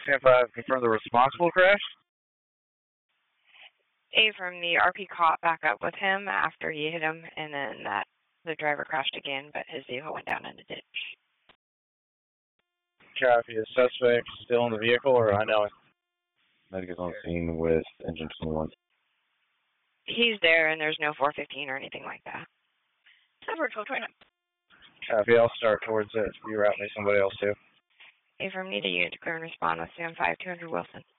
10-5, confirm the responsible crash. From the RP caught back up with him after he hit him, and then the driver crashed again, but his vehicle went down in the ditch. Copy. The suspect still in the vehicle or unknown? Medic is on scene with engine 21. He's there, and there's no 415 or anything like that. Cover 1229. Copy. I'll start towards it. You route me somebody else too. From need a unit to clear and respond with 75200 Wilson.